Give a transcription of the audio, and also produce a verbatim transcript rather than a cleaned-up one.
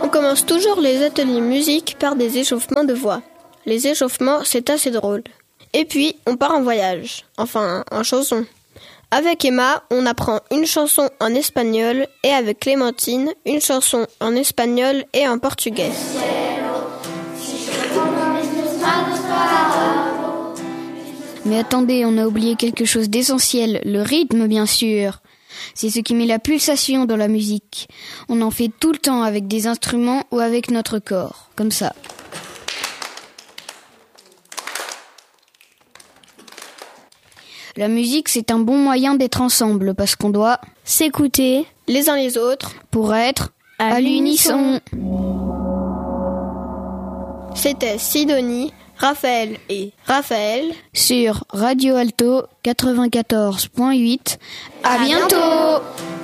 On commence toujours les ateliers musique par des échauffements de voix. Les échauffements, c'est assez drôle. Et puis, on part en voyage, enfin en chanson. Avec Emma, on apprend une chanson en espagnol et avec Clémentine, une chanson en espagnol et en portugais. Mais attendez, on a oublié quelque chose d'essentiel, le rythme bien sûr. C'est ce qui met la pulsation dans la musique. On en fait tout le temps avec des instruments ou avec notre corps, comme ça. La musique, c'est un bon moyen d'être ensemble parce qu'on doit s'écouter les uns les autres pour être à, à l'unisson. C'était Sidonie, Raphaël et Raphaël sur Radio Alto quatre-vingt-quatorze point huit. À, à bientôt.